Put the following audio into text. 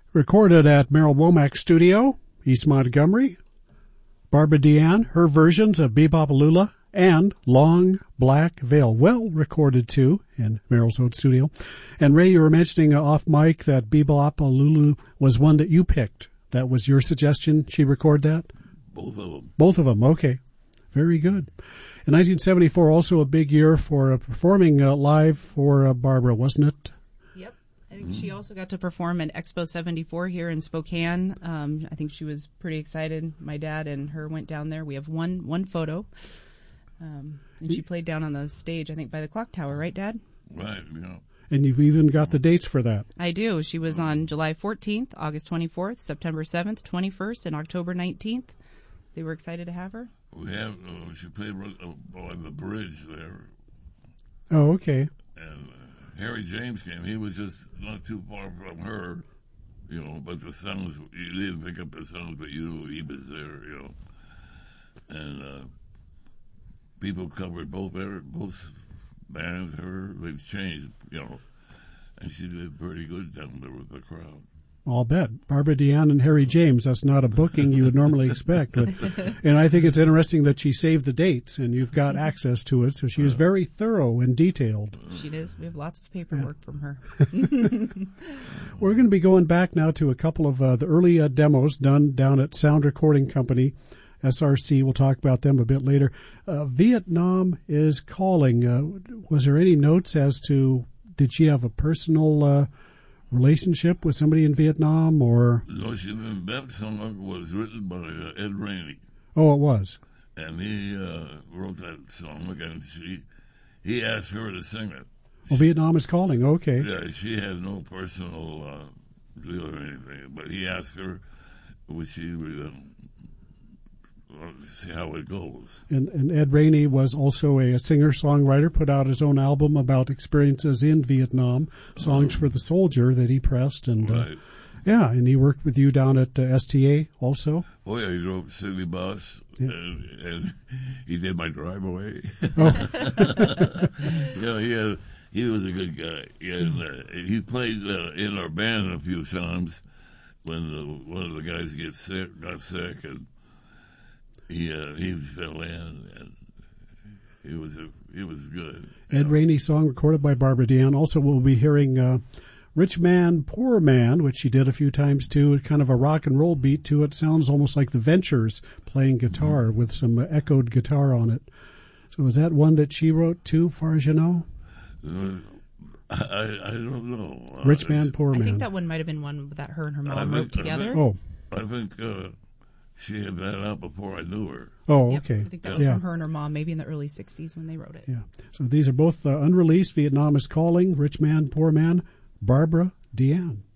Recorded at Merrill Womack Studio, East Montgomery. Barbara Deanne, her versions of Bebop-A-Lula and Long Black Veil. Well recorded, too, in Merrill's own studio. And Ray, you were mentioning off mic that Bebop-A-Lula was one that you picked. That was your suggestion she record that? Both of them. Both of them, okay. Very good. In 1974, also a big year for performing live for Barbara, wasn't it? Yep. I think she also got to perform at Expo 74 here in Spokane. I think she was pretty excited. My dad and her went down there. We have one photo. And she played down on the stage, I think, by the clock tower, right, Dad? Right, yeah. And you've even got the dates for that. I do. She was on July 14th, August 24th, September 7th, 21st, and October 19th. They were excited to have her. We have, she played on the bridge there. Oh, okay. And Harry James came. He was just not too far from her, you know, but the songs, you didn't pick up the songs, but you knew he was there, you know. And people covered both bands, they've changed, you know, and she did pretty good down there with the crowd. I'll bet. Barbara Deanne and Harry James, that's not a booking you would normally expect. But, and I think it's interesting that she saved the dates and you've got access to it, so she is very thorough and detailed. She is. We have lots of paperwork from her. We're going to be going back now to a couple of the early demos done down at Sound Recording Company, SRC. We'll talk about them a bit later. Vietnam is Calling. Was there any notes as to, did she have a personal relationship with somebody in Vietnam, or? No, that song was written by Ed Rainey. Oh, it was. And he wrote that song, and he asked her to sing it. Well, Vietnam is Calling, okay. Yeah, she had no personal deal or anything, but he asked her, would she see how it goes. And Ed Rainey was also a singer-songwriter, put out his own album about experiences in Vietnam, Songs for the Soldier, that he pressed. And right. Yeah, and he worked with you down at STA also. Oh, yeah, he drove City Bus, yeah. and he did my driveway. Oh. Yeah, he was a good guy. And he played in our band a few times when one of the guys got sick, and he fell in, and he was good. Ed Rainey's song recorded by Barbara Deanne. Also, we'll be hearing Rich Man, Poor Man, which she did a few times too. Kind of a rock and roll beat to it. Sounds almost like the Ventures playing guitar with some echoed guitar on it. So is that one that she wrote too, far as you know? I don't know. Rich Man, Poor Man. I think that one might have been one that her and her mom wrote together. I think she had that out before I knew her. Oh, okay. Yep, I think that was from her and her mom, maybe in the early 60s when they wrote it. Yeah. So these are both unreleased. Vietnam is Calling, Rich Man, Poor Man, Barbara Deanne.